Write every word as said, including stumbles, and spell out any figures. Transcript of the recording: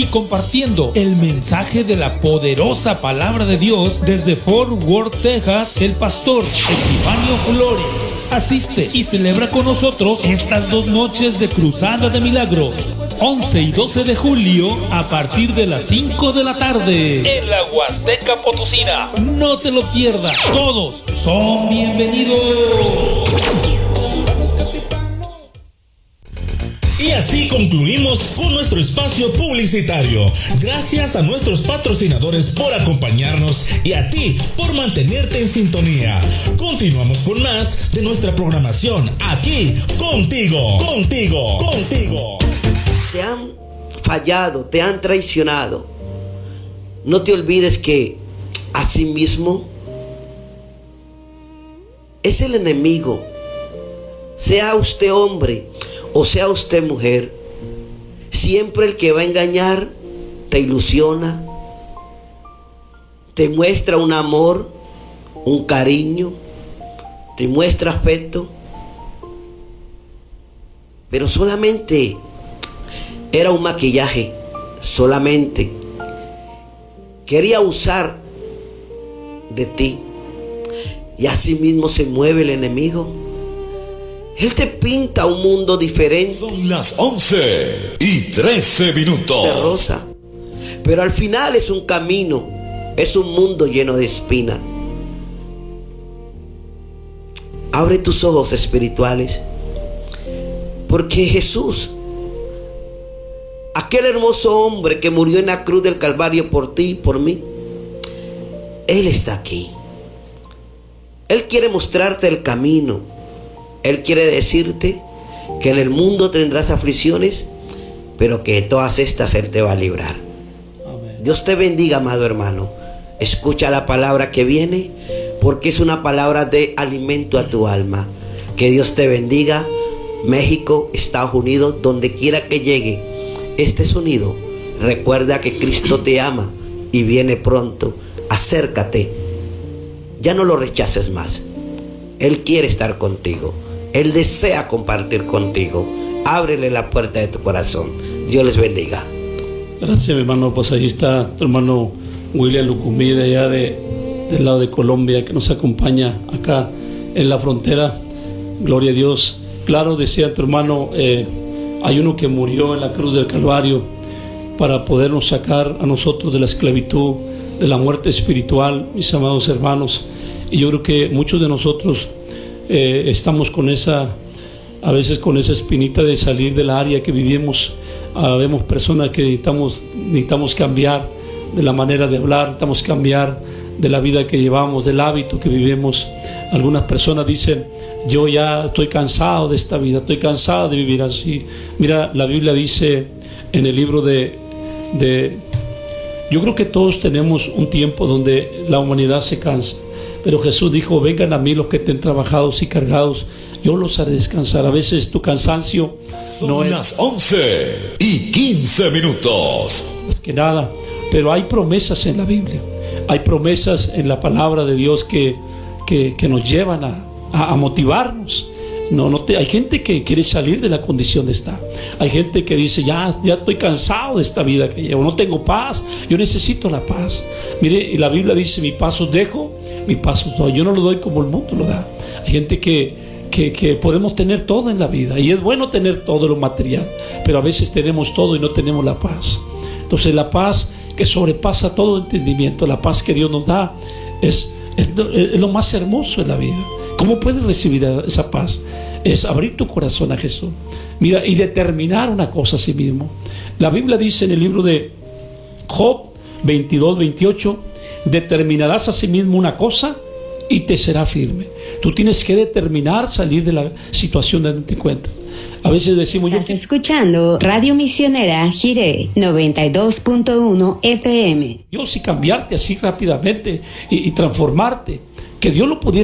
y compartiendo el mensaje de la poderosa palabra de Dios desde Fort Worth, Texas, el pastor Epifanio Flores. Asiste y celebra con nosotros estas dos noches de Cruzada de Milagros, once y doce de julio, a partir de las cinco de la tarde, en la Huasteca Potosina. No te lo pierdas, todos son bienvenidos. Y así concluimos con nuestro espacio publicitario. Gracias a nuestros patrocinadores por acompañarnos y a ti por mantenerte en sintonía. Continuamos con más de nuestra programación aquí, contigo, contigo, contigo. Te han fallado, te han traicionado. No te olvides que asimismo es el enemigo. Sea usted hombre o sea usted mujer, siempre el que va a engañar te ilusiona, te muestra un amor, un cariño, te muestra afecto, pero solamente era un maquillaje, solamente quería usar de ti. Y así mismo se mueve el enemigo. Él te pinta un mundo diferente. Son las once y trece minutos. De rosa. Pero al final es un camino, es un mundo lleno de espina. Abre tus ojos espirituales, porque Jesús, aquel hermoso hombre que murió en la cruz del Calvario por ti y por mí, Él está aquí. Él quiere mostrarte el camino. Él quiere decirte que en el mundo tendrás aflicciones, pero que todas estas Él te va a librar. Amén. Dios te bendiga, amado hermano. Escucha la palabra que viene, porque es una palabra de alimento a tu alma. Que Dios te bendiga. México, Estados Unidos, donde quiera que llegue este sonido, recuerda que Cristo te ama y viene pronto. Acércate. Ya no lo rechaces más. Él quiere estar contigo. Él desea compartir contigo. Ábrele la puerta de tu corazón. Dios les bendiga. Gracias, mi hermano. Pues ahí está tu hermano William Lucumí, de allá de, del lado de Colombia, que nos acompaña acá en la frontera. Gloria a Dios. Claro, decía tu hermano, eh, hay uno que murió en la cruz del Calvario para podernos sacar a nosotros de la esclavitud, de la muerte espiritual, mis amados hermanos. Y yo creo que muchos de nosotros eh, estamos con esa, a veces con esa espinita de salir del área que vivimos. Ah, vemos personas que necesitamos, necesitamos cambiar de la manera de hablar, necesitamos cambiar de la vida que llevamos, del hábito que vivimos. Algunas personas dicen, yo ya estoy cansado de esta vida, estoy cansado de vivir así. Mira, la Biblia dice en el libro de, de yo creo que todos tenemos un tiempo donde la humanidad se cansa. Pero Jesús dijo, vengan a mí los que estén trabajados y cargados, yo los haré descansar. A veces tu cansancio Son no es las once y quince minutos. más que nada, pero hay promesas en la Biblia, hay promesas en la palabra de Dios que, que, que nos llevan a, a, a motivarnos. No, no te, hay gente que quiere salir de la condición de estar. Hay gente que dice, ya, ya estoy cansado de esta vida que llevo, no tengo paz, yo necesito la paz. Mire, y la Biblia dice, mi paso dejo, mi paso doy. Yo no lo doy como el mundo lo da. Hay gente que, que, que podemos tener todo en la vida, y es bueno tener todo lo material, pero a veces tenemos todo y no tenemos la paz. Entonces la paz que sobrepasa todo entendimiento, la paz que Dios nos da, es, es, es lo más hermoso en la vida. ¿Cómo puedes recibir esa paz? Es abrir tu corazón a Jesús. Mira, y determinar una cosa a sí mismo. La Biblia dice en el libro de Job veintidós, veintiocho, determinarás a sí mismo una cosa y te será firme. Tú tienes que determinar salir de la situación donde te encuentras. A veces decimos, Estás yo escuchando Radio Misionera Jiré noventa y dos punto uno F M. Dios, y cambiarte así rápidamente y, y transformarte, que Dios lo pudiera